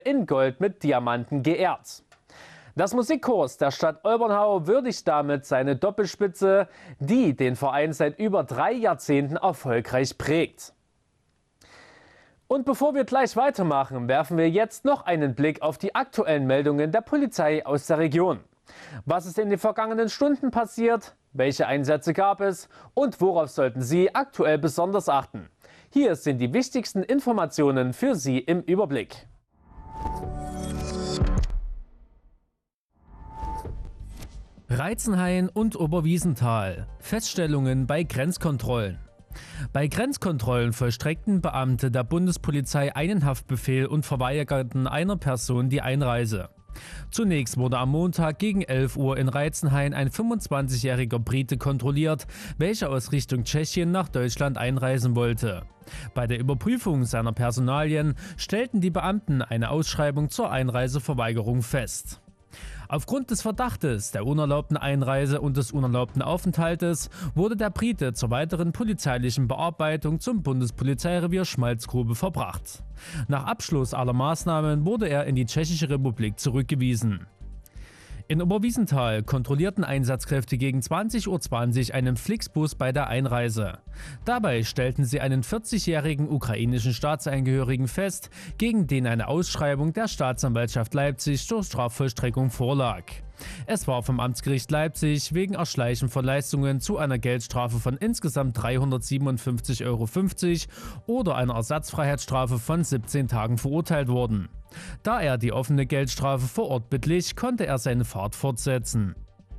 in Gold mit Diamanten geehrt. Das Musikhaus der Stadt Olbernhau würdigt damit seine Doppelspitze, die den Verein seit über 3 Jahrzehnten erfolgreich prägt. Und bevor wir gleich weitermachen, werfen wir jetzt noch einen Blick auf die aktuellen Meldungen der Polizei aus der Region. Was ist in den vergangenen Stunden passiert? Welche Einsätze gab es? Und worauf sollten Sie aktuell besonders achten? Hier sind die wichtigsten Informationen für Sie im Überblick. Reizenhain und Oberwiesenthal. Feststellungen bei Grenzkontrollen. Bei Grenzkontrollen vollstreckten Beamte der Bundespolizei einen Haftbefehl und verweigerten einer Person die Einreise. Zunächst wurde am Montag gegen 11 Uhr in Reizenhain ein 25-jähriger Brite kontrolliert, welcher aus Richtung Tschechien nach Deutschland einreisen wollte. Bei der Überprüfung seiner Personalien stellten die Beamten eine Ausschreibung zur Einreiseverweigerung fest. Aufgrund des Verdachtes der unerlaubten Einreise und des unerlaubten Aufenthaltes wurde der Brite zur weiteren polizeilichen Bearbeitung zum Bundespolizeirevier Schmalzgrube verbracht. Nach Abschluss aller Maßnahmen wurde er in die Tschechische Republik zurückgewiesen. In Oberwiesenthal kontrollierten Einsatzkräfte gegen 20:20 Uhr einen Flixbus bei der Einreise. Dabei stellten sie einen 40-jährigen ukrainischen Staatsangehörigen fest, gegen den eine Ausschreibung der Staatsanwaltschaft Leipzig zur Strafvollstreckung vorlag. Es war vom Amtsgericht Leipzig wegen Erschleichen von Leistungen zu einer Geldstrafe von insgesamt 357,50 € oder einer Ersatzfreiheitsstrafe von 17 Tagen verurteilt worden. Da er die offene Geldstrafe vor Ort beglich, konnte er seine Fahrt fortsetzen.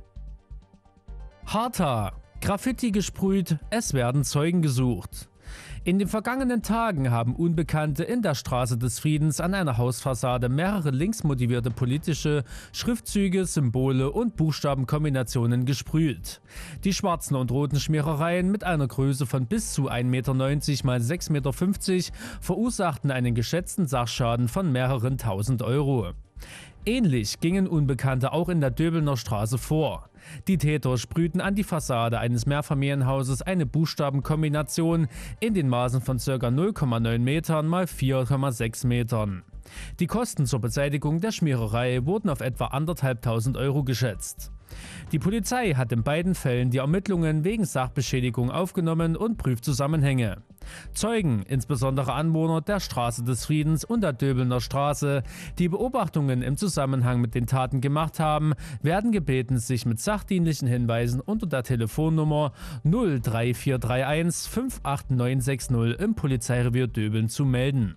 Harta. Graffiti gesprüht, es werden Zeugen gesucht. In den vergangenen Tagen haben Unbekannte in der Straße des Friedens an einer Hausfassade mehrere linksmotivierte politische Schriftzüge, Symbole und Buchstabenkombinationen gesprüht. Die schwarzen und roten Schmierereien mit einer Größe von bis zu 1,90 Meter x 6,50 Meter verursachten einen geschätzten Sachschaden von mehreren tausend Euro. Ähnlich gingen Unbekannte auch in der Döbelner Straße vor. Die Täter sprühten an die Fassade eines Mehrfamilienhauses eine Buchstabenkombination in den Maßen von ca. 0,9 Metern mal 4,6 Metern. Die Kosten zur Beseitigung der Schmiererei wurden auf etwa 1.500 € geschätzt. Die Polizei hat in beiden Fällen die Ermittlungen wegen Sachbeschädigung aufgenommen und prüft Zusammenhänge. Zeugen, insbesondere Anwohner der Straße des Friedens und der Döbelner Straße, die Beobachtungen im Zusammenhang mit den Taten gemacht haben, werden gebeten, sich mit sachdienlichen Hinweisen unter der Telefonnummer 03431 58960 im Polizeirevier Döbeln zu melden.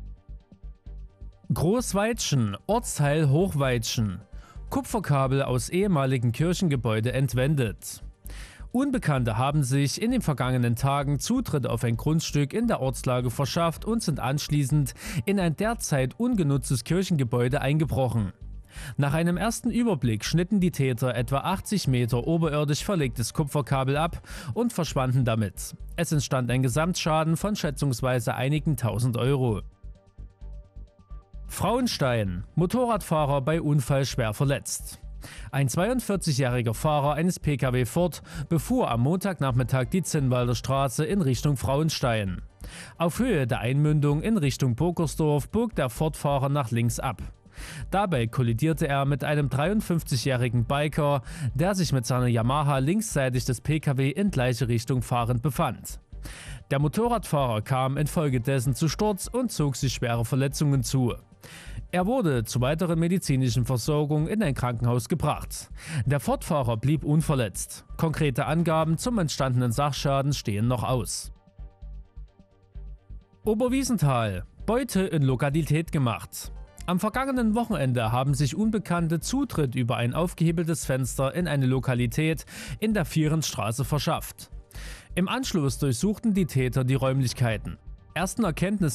Großweitschen, Ortsteil Hochweitschen. Kupferkabel aus ehemaligen Kirchengebäude entwendet. Unbekannte haben sich in den vergangenen Tagen Zutritt auf ein Grundstück in der Ortslage verschafft und sind anschließend in ein derzeit ungenutztes Kirchengebäude eingebrochen. Nach einem ersten Überblick schnitten die Täter etwa 80 Meter oberirdisch verlegtes Kupferkabel ab und verschwanden damit. Es entstand ein Gesamtschaden von schätzungsweise einigen tausend Euro. Frauenstein. Motorradfahrer bei Unfall schwer verletzt. Ein 42-jähriger Fahrer eines Pkw Ford befuhr am Montagnachmittag die Zinnwalder Straße in Richtung Frauenstein. Auf Höhe der Einmündung in Richtung Burgersdorf bog der Ford-Fahrer nach links ab. Dabei kollidierte er mit einem 53-jährigen Biker, der sich mit seiner Yamaha linksseitig des Pkw in gleiche Richtung fahrend befand. Der Motorradfahrer kam infolgedessen zu Sturz und zog sich schwere Verletzungen zu. Er wurde zur weiteren medizinischen Versorgung in ein Krankenhaus gebracht. Der Fortfahrer blieb unverletzt. Konkrete Angaben zum entstandenen Sachschaden stehen noch aus. Oberwiesenthal. Beute in Lokalität gemacht. Am vergangenen Wochenende haben sich Unbekannte Zutritt über ein aufgehebeltes Fenster in eine Lokalität in der Vierensstraße verschafft. Im Anschluss durchsuchten die Täter die Räumlichkeiten. Ersten Erkenntnissen